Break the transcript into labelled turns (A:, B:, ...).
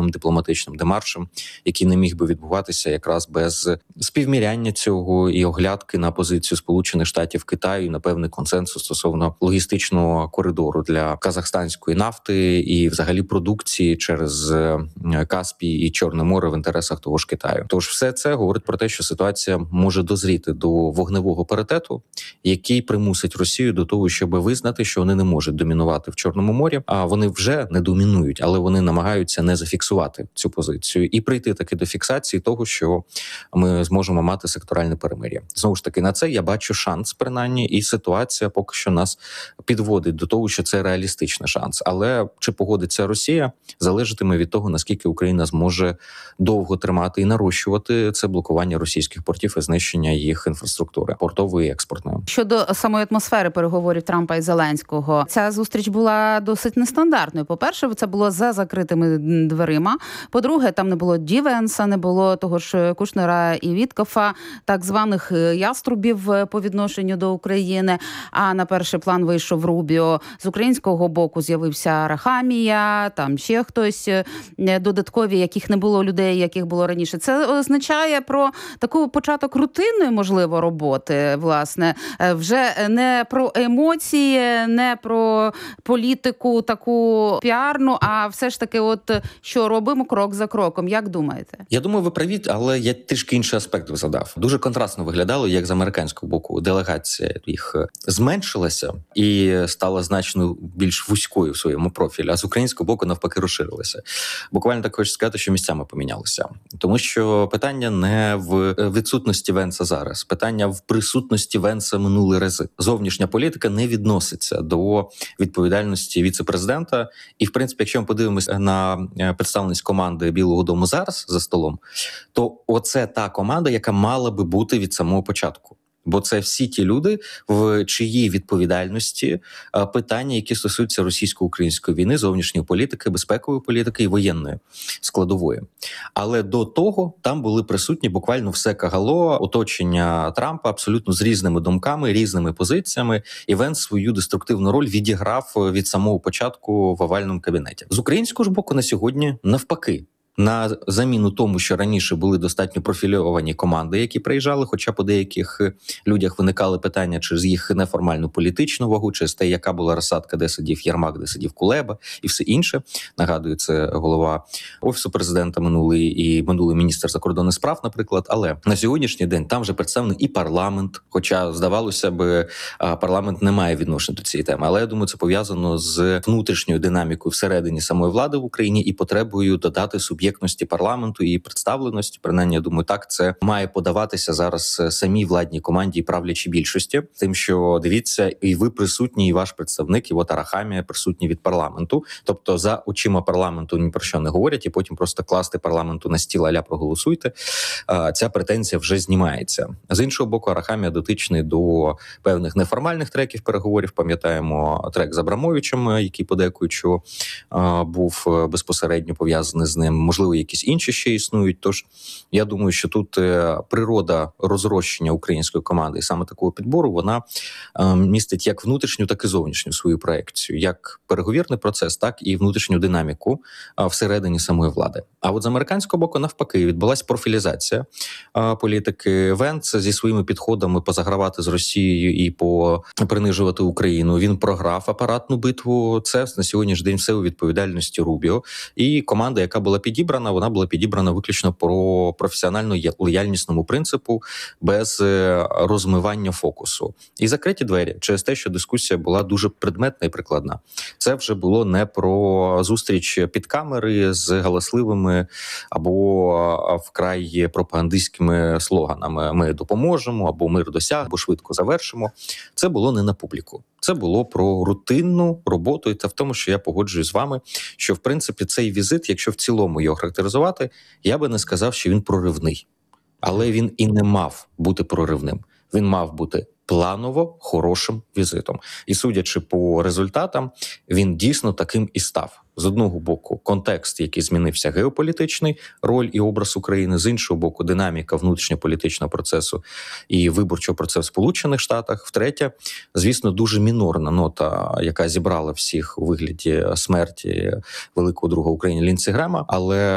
A: ефективним дипломатичним демаршем, який не міг би відбуватися якраз без співміряння цього і оглядки на позицію Сполучених Штатів, Китаю і на певний консенсус стосовно логістичного коридору для казахстанської нафти і взагалі продукції через Каспій і Чорне море в інтересах того ж Китаю. Тож все це говорить про те, що ситуація може дозріти до вогневого паритету, який примусить Росію до того, щоб визнати, що вони не можуть домінувати в Чорному морі, а вони вже не домінують, але вони намагаються не зафіксувати цю позицію і прийти таки до фіксації того, що ми зможемо мати секторальне перемир'я. Знову ж таки, на це я бачу шанс, принаймні, і ситуація поки що нас підводить до того, що це реалістичний шанс. Але чи погодиться Росія, залежатиме від того, наскільки Україна зможе довго тримати і нарощувати це блокування російських портів і знищення їх інфраструктури, портової і експортної.
B: Щодо самої атмосфери переговорів Трампа і Зеленського, ця зустріч була досить нестандартною. По-перше, це було за закритими дверима. По-друге, там не було Ді Венса, не було того ж Кушнера і Віткофа, так званих яструбів по відношенню до України. А на перший план вийшов Рубіо. З українського боку з'явився Арахамія, там ще хтось додаткові, яких не було людей, яких було раніше. Це означає про таку початок рутинної, можливо, роботи, власне. Вже не про емоції, не про політику таку піарну, а все ж таки що робимо крок за кроком. Як думаєте?
A: Я думаю, ви праві, але я трішки інший аспект задав. Дуже контрастно виглядало, як з американського боку делегація їх зменшилася і стала значно більш вузькою в своєму профілі, а з українського боку навпаки розширилася. Буквально так хочу сказати, що місцями помінялися. Тому що питання не в відсутності Венса зараз, питання в присутності Венса минулі рази. Зовнішня політика не відноситься до відповідальності віце-президента. І, в принципі, якщо ми подивимося на представленість команди Білого дому зараз за столом, то оце та команда, яка мала би бути від самого початку. Бо це всі ті люди, в чиїй відповідальності питання, які стосуються російсько-української війни, зовнішньої політики, безпекової політики і воєнної складової. Але до того там були присутні буквально все кагало, оточення Трампа абсолютно з різними думками, різними позиціями. І Венс свою деструктивну роль відіграв від самого початку в овальному кабінеті. З українського ж боку на сьогодні навпаки. На заміну тому, що раніше були достатньо профільовані команди, які приїжджали, хоча по деяких людях виникали питання через їх неформальну політичну вагу, через те, яка була розсадка, де сидів Єрмак, де сидів Кулеба і все інше. Нагадую, це голова Офісу президента минулий міністр закордонних справ, наприклад. Але на сьогоднішній день там вже представлений і парламент, хоча, здавалося б, парламент не має відношення до цієї теми. Але я думаю, це пов'язано з внутрішньою динамікою всередині самої влади в Україні і потребою додати суб'єктності парламенту і представленості. Принаймні, я думаю, так це має подаватися зараз самій владній команді і правлячій більшості. Тим, що, дивіться, і ви присутні, і ваш представник, і Арахамія присутні від парламенту. Тобто за очима парламенту ні про що не говорять, і потім просто класти парламенту на стіл, аля проголосуйте. Ця претензія вже знімається. З іншого боку, Арахамія дотичний до певних неформальних треків переговорів. Пам'ятаємо трек з Абрамовичем, який подекують, що був безпосередньо пов'язаний з ним. Можливо, якісь інші ще існують. Тож я думаю, що тут природа розрощення української команди і саме такого підбору, вона містить як внутрішню, так і зовнішню свою проекцію. Як переговірний процес, так і внутрішню динаміку всередині самої влади. А от з американського боку, навпаки, відбулася профілізація політики. Венс зі своїми підходами позагравати з Росією і попринижувати Україну. Він програв апаратну битву. Це на сьогоднішній день все у відповідальності Рубіо. І команда, яка була підібрана, вона була підібрана виключно по професіонально-лояльнісному принципу, без розмивання фокусу. І закриті двері через те, що дискусія була дуже предметна і прикладна. Це вже було не про зустріч під камери з галасливими або вкрай пропагандистськими слоганами «ми допоможемо», або «мир досяг», або «швидко завершимо». Це було не на публіку. Це було про рутинну роботу, і це в тому, що я погоджуюсь з вами, що, в принципі, цей візит, якщо в цілому його характеризувати, я би не сказав, що він проривний. Але він і не мав бути проривним. Він мав бути планово хорошим візитом. І судячи по результатам, він дійсно таким і став. З одного боку, контекст, який змінився, геополітичний, роль і образ України, з іншого боку, динаміка внутрішньополітичного процесу і виборчого процесу в Сполучених Штатах. Втретє, звісно, дуже мінорна нота, яка зібрала всіх у вигляді смерті великого друга України Ліндсі Грема, але